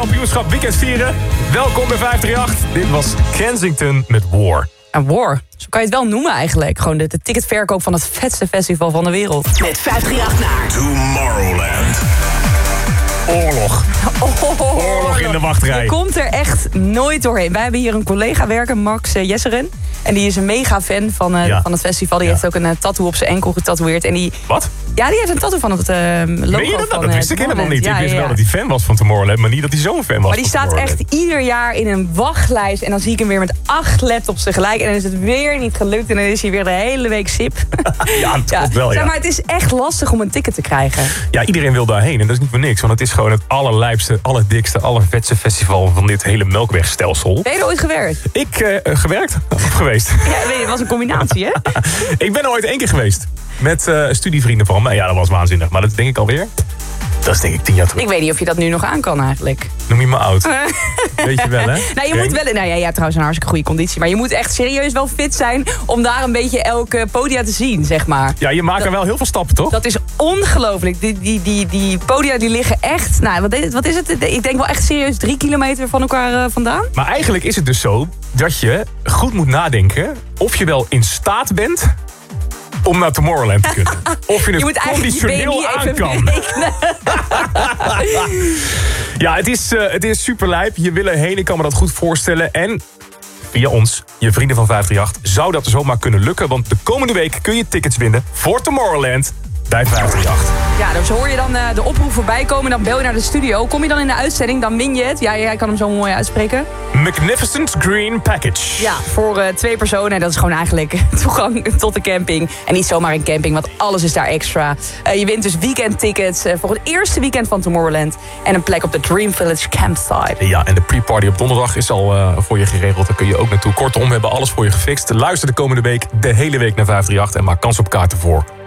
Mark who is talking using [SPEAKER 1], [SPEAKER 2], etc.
[SPEAKER 1] Kampioenschap weekend vieren. Welkom bij 538. Dit was Kensington met War.
[SPEAKER 2] Een war. Zo kan je het wel noemen eigenlijk. Gewoon de ticketverkoop van het vetste festival van de wereld.
[SPEAKER 3] Met 538 naar
[SPEAKER 1] Tomorrowland. Oorlog in de wachtrij.
[SPEAKER 2] Je komt er echt nooit doorheen. Wij hebben hier een collega werken, Max Jesseren. En die is een mega fan van het festival. Die heeft ook een tattoo op zijn enkel getatoeëerd. En die,
[SPEAKER 1] Wat?
[SPEAKER 2] Ja, die heeft een tattoo van het logo.
[SPEAKER 1] Meen je dat?
[SPEAKER 2] Van,
[SPEAKER 1] Dat wist ik helemaal niet.
[SPEAKER 2] Ja,
[SPEAKER 1] ik wist wel dat hij fan was van Tomorrowland, maar niet dat hij zo'n fan was.
[SPEAKER 2] Maar die staat echt ieder jaar in een wachtlijst. En dan zie ik hem weer met 8 laptops tegelijk. En dan is het weer niet gelukt. En dan is hij weer de hele week sip.
[SPEAKER 1] Ja, dat klopt wel, ja.
[SPEAKER 2] Zeg maar, het is echt lastig om een ticket te krijgen.
[SPEAKER 1] Ja, iedereen wil daarheen. En dat is niet voor niks. Want het is gewoon het allerlijpste, allerdikste, allervetste festival van dit hele Melkwegstelsel.
[SPEAKER 2] Ben je er ooit gewerkt?
[SPEAKER 1] Ik gewerkt? Of geweest?
[SPEAKER 2] Ja, weet je, het was een combinatie, hè?
[SPEAKER 1] Ik ben er ooit 1 keer geweest. Met studievrienden van me. Ja, dat was waanzinnig. Maar dat denk ik alweer. Dat is denk ik 10 jaar terug.
[SPEAKER 2] Ik weet niet of je dat nu nog aan kan eigenlijk.
[SPEAKER 1] Noem je me oud? Weet je wel, hè?
[SPEAKER 2] Nou, je moet wel. Nou ja, trouwens een hartstikke goede conditie. Maar je moet echt serieus wel fit zijn om daar een beetje elke podia te zien, zeg maar.
[SPEAKER 1] Ja, je maakt er wel heel veel stappen, toch?
[SPEAKER 2] Dat is ongelooflijk. Die podia die liggen echt... Nou, wat is het? Ik denk wel echt serieus 3 kilometer van elkaar vandaan.
[SPEAKER 1] Maar eigenlijk is het dus zo dat je goed moet nadenken of je wel in staat bent om naar Tomorrowland te kunnen. Of je het conditioneel aan kan. Ja, het is super lijp. Je wil erheen, ik kan me dat goed voorstellen. En via ons, je vrienden van 538, zou dat zomaar kunnen lukken. Want de komende week kun je tickets winnen voor Tomorrowland bij 538.
[SPEAKER 2] Ja, dus hoor je dan de oproep voorbij komen, dan bel je naar de studio. Kom je dan in de uitzending, dan win je het. Ja, jij kan hem zo mooi uitspreken.
[SPEAKER 1] Magnificent Green Package.
[SPEAKER 2] Ja, voor 2 personen. Dat is gewoon eigenlijk toegang tot de camping. En niet zomaar een camping, want alles is daar extra. Je wint dus weekendtickets voor het eerste weekend van Tomorrowland. En een plek op de Dream Village Campsite.
[SPEAKER 1] Ja, en de pre-party op donderdag is al voor je geregeld. Daar kun je ook naartoe. Kortom, we hebben alles voor je gefixt. Luister de komende week, de hele week naar 538 en maak kans op kaarten voor